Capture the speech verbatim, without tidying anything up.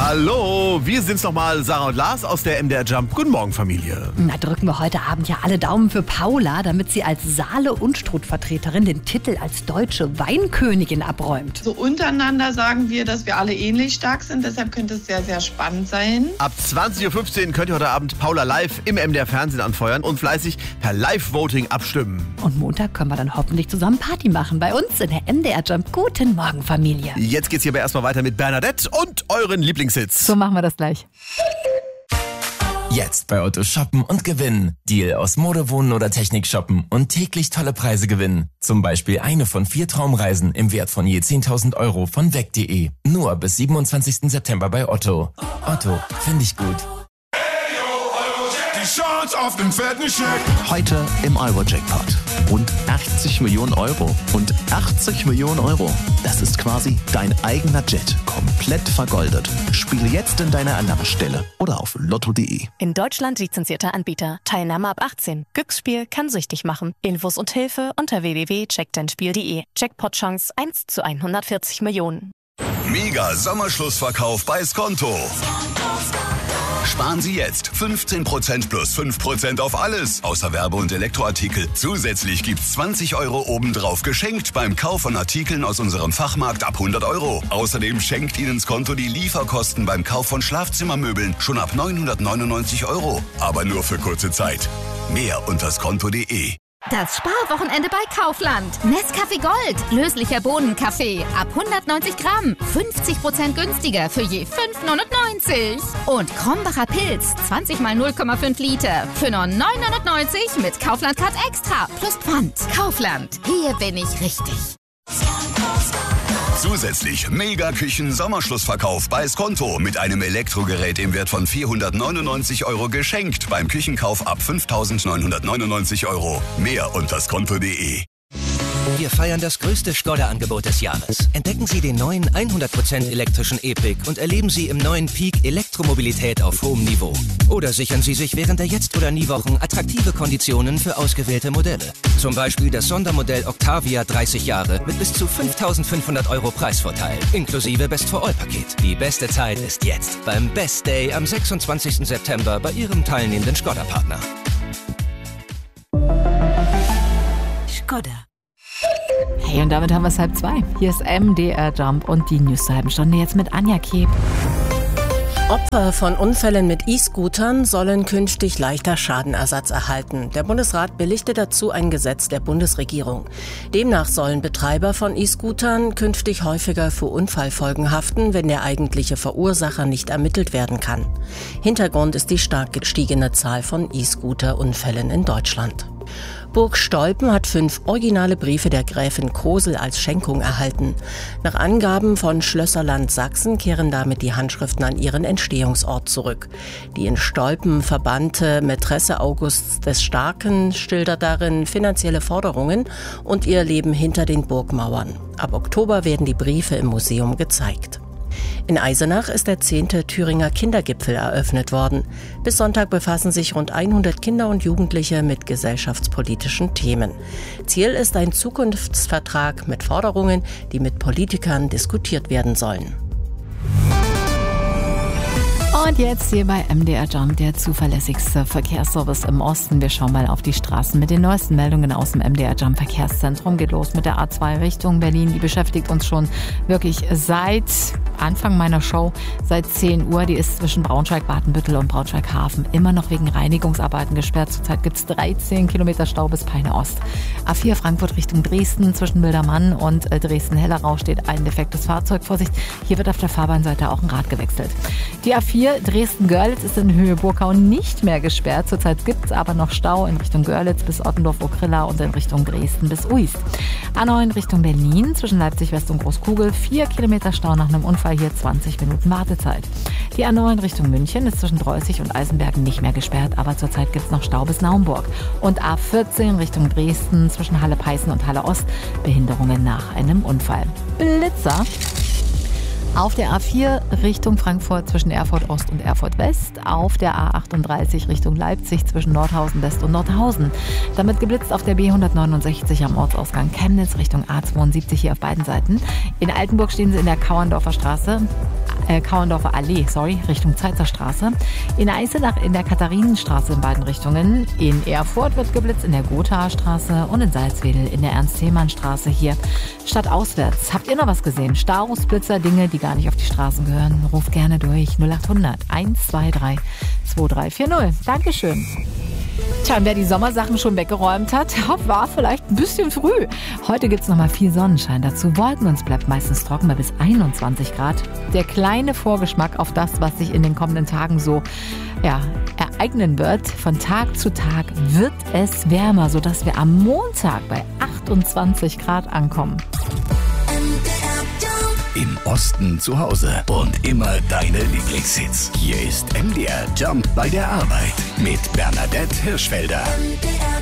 Hallo, wir sind's nochmal, Sarah und Lars aus der M D R Jump. Guten Morgen, Familie. Na, drücken wir heute Abend ja alle Daumen für Paula, damit sie als Saale- und Struth-Vertreterin den Titel als deutsche Weinkönigin abräumt. So untereinander sagen wir, dass wir alle ähnlich stark sind, deshalb könnte es sehr, sehr spannend sein. Ab zwanzig Uhr fünfzehn könnt ihr heute Abend Paula live im M D R Fernsehen anfeuern und fleißig per Live-Voting abstimmen. Und Montag können wir dann hoffentlich zusammen Party machen bei uns in der M D R Jump. Guten Morgen, Familie. Jetzt geht's hier aber erstmal weiter mit Bernadette und euren Lieblingshits. So machen wir das gleich. Jetzt bei Otto shoppen und gewinnen. Deal aus Mode, Wohnen oder Technik shoppen und täglich tolle Preise gewinnen. Zum Beispiel eine von vier Traumreisen im Wert von je zehntausend Euro von weg punkt de. Nur bis siebenundzwanzigsten September bei Otto. Otto, finde ich gut. Die Chance auf den fetten Scheck. Heute im Euro-Jackpot. Rund achtzig Millionen Euro. Und achtzig Millionen Euro, das ist quasi dein eigener Jet. Komplett vergoldet. Spiele jetzt in deiner Alarmstelle oder auf lotto punkt de. In Deutschland lizenzierter Anbieter. Teilnahme ab achtzehn. Glücksspiel kann süchtig machen. Infos und Hilfe unter w w w punkt check dein spiel punkt de. Jackpot-Chance eins zu hundertvierzig Millionen. Mega Sommerschlussverkauf bei Skonto. Sparen Sie jetzt fünfzehn Prozent plus fünf Prozent auf alles, außer Werbe- und Elektroartikel. Zusätzlich gibt's zwanzig Euro obendrauf geschenkt beim Kauf von Artikeln aus unserem Fachmarkt ab hundert Euro. Außerdem schenkt Ihnen Skonto die Lieferkosten beim Kauf von Schlafzimmermöbeln schon ab neunhundertneunundneunzig Euro. Aber nur für kurze Zeit. Mehr unter skonto punkt de. Das Sparwochenende bei Kaufland. Nescafé Gold. Löslicher Bohnenkaffee. Ab hundertneunzig Gramm. fünfzig Prozent günstiger für je fünf neunundneunzig. Und Krombacher Pilz. zwanzig mal null Komma fünf Liter. Für nur neun neunundneunzig mit Kaufland Card Extra. Plus Pfand. Kaufland. Hier bin ich richtig. Zusätzlich Mega-Küchen-Sommerschlussverkauf bei Skonto mit einem Elektrogerät im Wert von vierhundertneunundneunzig Euro geschenkt beim Küchenkauf ab fünftausendneunhundertneunundneunzig Euro. Mehr unter skonto punkt de. Wir feiern das größte Skoda-Angebot des Jahres. Entdecken Sie den neuen hundert Prozent elektrischen E-Pick und erleben Sie im neuen Peak Elektromobilität auf hohem Niveau. Oder sichern Sie sich während der Jetzt- oder Nie-Wochen attraktive Konditionen für ausgewählte Modelle. Zum Beispiel das Sondermodell Octavia dreißig Jahre mit bis zu fünftausendfünfhundert Euro Preisvorteil, inklusive Best-for-All-Paket. Die beste Zeit ist jetzt beim Best Day am sechsundzwanzigsten September bei Ihrem teilnehmenden Skoda-Partner. Skoda. Hey, und damit haben wir es halb zwei. Hier ist M D R Jump und die News zur halben Stunde jetzt mit Anja Keb. Opfer von Unfällen mit E-Scootern sollen künftig leichter Schadenersatz erhalten. Der Bundesrat billigte dazu ein Gesetz der Bundesregierung. Demnach sollen Betreiber von E-Scootern künftig häufiger für Unfallfolgen haften, wenn der eigentliche Verursacher nicht ermittelt werden kann. Hintergrund ist die stark gestiegene Zahl von E-Scooter-Unfällen in Deutschland. Burg Stolpen hat fünf originale Briefe der Gräfin Kosel als Schenkung erhalten. Nach Angaben von Schlösserland Sachsen kehren damit die Handschriften an ihren Entstehungsort zurück. Die in Stolpen verbannte Mätresse Augusts des Starken schildert darin finanzielle Forderungen und ihr Leben hinter den Burgmauern. Ab Oktober werden die Briefe im Museum gezeigt. In Eisenach ist der zehnte Thüringer Kindergipfel eröffnet worden. Bis Sonntag befassen sich rund hundert Kinder und Jugendliche mit gesellschaftspolitischen Themen. Ziel ist ein Zukunftsvertrag mit Forderungen, die mit Politikern diskutiert werden sollen. Und jetzt hier bei M D R Jump, der zuverlässigste Verkehrsservice im Osten. Wir schauen mal auf die Straßen mit den neuesten Meldungen aus dem M D R Jump Verkehrszentrum. Geht los mit der A zwei Richtung Berlin. Die beschäftigt uns schon wirklich seit Anfang meiner Show, seit zehn Uhr. Die ist zwischen Braunschweig-Badenbüttel und Braunschweig-Hafen immer noch wegen Reinigungsarbeiten gesperrt. Zurzeit gibt es dreizehn Kilometer Stau bis Peine Ost. A vier Frankfurt Richtung Dresden zwischen Bildermann und Dresden-Hellerau steht ein defektes Fahrzeug. Vorsicht, hier wird auf der Fahrbahnseite auch ein Rad gewechselt. Die A vier Dresden-Görlitz ist in Höhe Burkau nicht mehr gesperrt. Zurzeit gibt es aber noch Stau in Richtung Görlitz bis Ottendorf-Okrilla und in Richtung Dresden bis Uist. A neun Richtung Berlin zwischen Leipzig-West und Großkugel. Vier Kilometer Stau nach einem Unfall, hier zwanzig Minuten Wartezeit. Die A neun Richtung München ist zwischen Dreußig und Eisenbergen nicht mehr gesperrt, aber zurzeit gibt es noch Stau bis Naumburg. Und A vierzehn Richtung Dresden zwischen Halle-Peißen und Halle-Ost. Behinderungen nach einem Unfall. Blitzer. Auf der A vier Richtung Frankfurt zwischen Erfurt Ost und Erfurt West. Auf der A achtunddreißig Richtung Leipzig zwischen Nordhausen West und Nordhausen. Damit geblitzt auf der B hundertneunundsechzig am Ortsausgang Chemnitz Richtung A zweiundsiebzig hier auf beiden Seiten. In Altenburg stehen sie in der Kauerndorfer Straße. äh, Kauendorfer Allee, sorry, Richtung Zeitzer-Straße. In Eisenach in der Katharinenstraße in beiden Richtungen. In Erfurt wird geblitzt in der Gothaer Straße und in Salzwedel in der Ernst-Thälmann-Straße hier stadtauswärts. Habt ihr noch was gesehen? Staus, Blitzer, Dinge, die gar nicht auf die Straßen gehören? Ruft gerne durch null acht hundert eins zwei drei zwei drei vier null. Dankeschön. Tja, und wer die Sommersachen schon weggeräumt hat, war vielleicht ein bisschen früh. Heute gibt's noch mal viel Sonnenschein. Dazu Wolken und es bleibt meistens trocken bei bis einundzwanzig Grad. Der kleine Vorgeschmack auf das, was sich in den kommenden Tagen so ja, ereignen wird. Von Tag zu Tag wird es wärmer, sodass wir am Montag bei achtundzwanzig Grad ankommen. Im Osten zu Hause und immer deine Lieblingshits. Hier ist M D R Jump bei der Arbeit mit Bernadette Hirschfelder. M D R